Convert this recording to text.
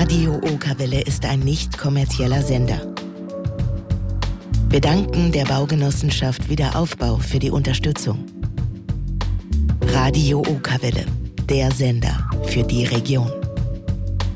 Radio Okerwelle ist ein nicht kommerzieller Sender. Wir danken der Baugenossenschaft Wiederaufbau für die Unterstützung. Radio Okerwelle, der Sender für die Region.